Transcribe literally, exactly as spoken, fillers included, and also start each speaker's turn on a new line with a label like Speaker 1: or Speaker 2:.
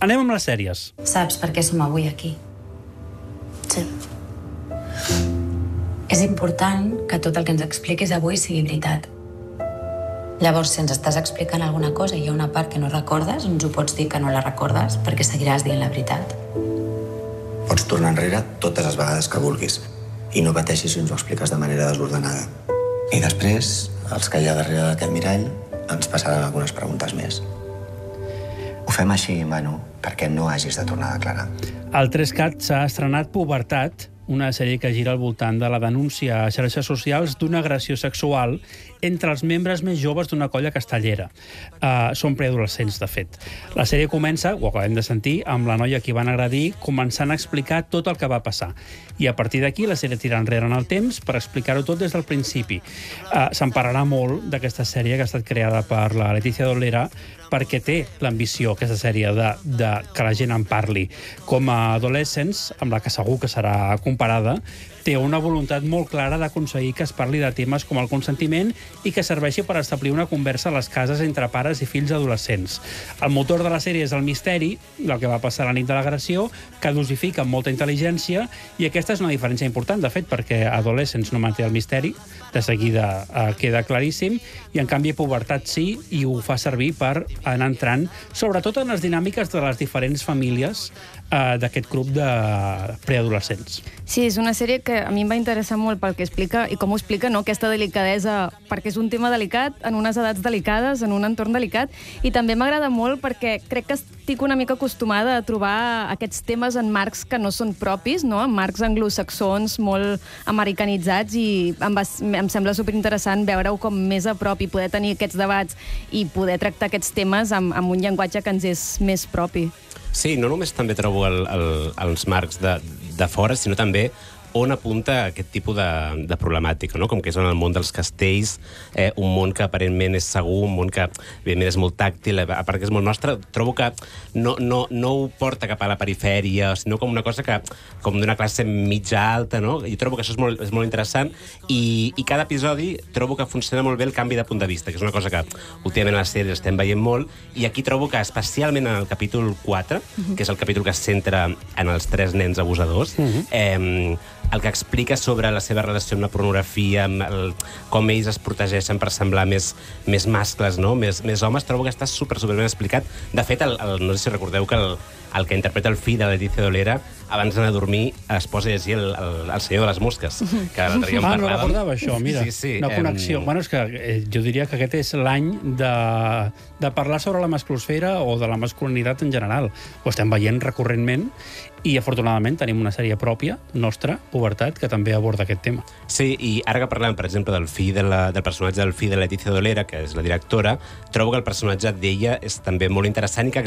Speaker 1: Anem amb les sèries.
Speaker 2: Saps per què som avui aquí?
Speaker 3: Sí.
Speaker 2: És important que tot el que ens expliquis avui sigui veritat. Llavors, si ens estàs explicant alguna cosa i hi ha una part que no recordes, ens ho pots dir que no la recordes, perquè seguiràs dient la veritat.
Speaker 4: Pots tornar enrere totes les vegades que vulguis i no pateixis si ens ho expliques de manera desordenada. I després, els que hi ha darrere d'aquest mirall, ens passaran algunes preguntes més. Ho fem així, Manu, perquè no hagis de tornar a declarar.
Speaker 1: Al tres cat s'ha estrenat Pubertat, una sèrie que gira al voltant de la denúncia a xarxes socials d'una agressió sexual entre els membres més joves d'una colla castellera. Uh, són preadolescents, de fet. La sèrie comença, ho acabem de sentir, amb la noia que van agredir començant a explicar tot el que va passar. I a partir d'aquí la sèrie tira enrere en el temps per explicar-ho tot des del principi. Uh, Se'n parlarà molt d'aquesta sèrie que ha estat creada per la Leticia Dolera perquè té l'ambició, aquesta sèrie, de, de que la gent en parli. Com a Adolescents, amb la que segur que serà comparada, té una voluntat molt clara d'aconseguir que es parli de temes com el consentiment i que serveixi per establir una conversa a les cases entre pares i fills adolescents. El motor de la sèrie és el misteri, el que va passar la nit de l'agressió, que dosifica amb molta intel·ligència, i aquesta és una diferència important, de fet, perquè Adolescents no manté el misteri, de seguida eh, queda claríssim, i en canvi Pubertat sí, i ho fa servir per anar entrant, sobretot en les dinàmiques de les diferents famílies eh, d'aquest grup de preadolescents.
Speaker 5: Sí, és una sèrie que a mi em va interessar molt pel que explica i com ho explica, no? Aquesta delicadesa, perquè és un tema delicat, en unes edats delicades, en un entorn delicat, i també m'agrada molt perquè crec que estic una mica acostumada a trobar aquests temes en marcs que no són propis, no? En marcs anglosaxons molt americanitzats, i em, va, em sembla superinteressant veure-ho com més a prop i poder tenir aquests debats i poder tractar aquests temes amb, amb un llenguatge que ens és més propi.
Speaker 6: Sí, no només també trobo el, el, els marcs de, de fora, sinó també on apunta aquest tipus de, de problemàtica, no? Com que és en el món dels castells, eh, un món que aparentment és segur, un món que evidentment és molt tàctil, a part que és molt nostre, trobo que no, no, no ho porta cap a la perifèria, sinó com una cosa que, com d'una classe mitja alta, no? I trobo que això és molt, és molt interessant, i, i cada episodi trobo que funciona molt bé el canvi de punt de vista, que és una cosa que últimament a les sèries estem veient molt, i aquí trobo que especialment en el capítol quatre, uh-huh. que és el capítol que es centra en els tres nens abusadors, uh-huh. eh, el que explica sobre la seva relació amb la pornografia, amb el, com ells es protegeixen per semblar més, més mascles, no? més, més homes, trobo que està super, super ben explicat. De fet, el, el, no sé si recordeu que el, el que interpreta el fill de la Leticia Dolera, abans d'anar a dormir, es posa a llegir el, el, el Senyor de les Mosques, que l'altre dia en
Speaker 1: ah,
Speaker 6: parlàvem.
Speaker 1: no recordava això, mira,
Speaker 6: sí, sí,
Speaker 1: una connexió. Em... Bueno, és que eh, jo diria que aquest és l'any de, de parlar sobre la masclosfera o de la masculinitat en general. Ho estem veient recurrentment, i afortunadament tenim una sèrie pròpia, nostra, Pubertat, que també aborda aquest tema.
Speaker 6: Sí, i ara que parlem, per exemple, del fill de la, del personatge del fill de Leticia Dolera, que és la directora, trobo que el personatge d'ella és també molt interessant i que